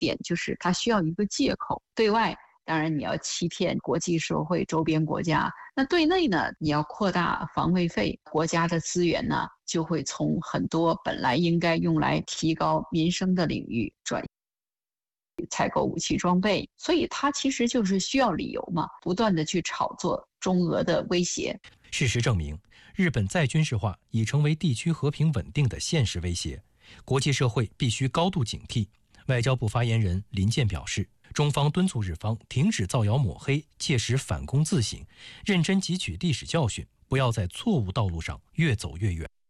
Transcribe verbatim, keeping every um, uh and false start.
点就是它需要一个借口，对外当然你要欺骗国际社会、周边国家，那对内呢，你要扩大防卫费，国家的资源呢就会从很多本来应该用来提高民生的领域转采购武器装备，所以它其实就是需要理由嘛，不断的去炒作中俄的威胁。 事实证明，日本再军事化已成为地区和平稳定的现实威胁，国际社会必须高度警惕。外交部发言人林健表示，中方敦促日方停止造谣抹黑，切实反躬自省，认真汲取历史教训，不要在错误道路上越走越远。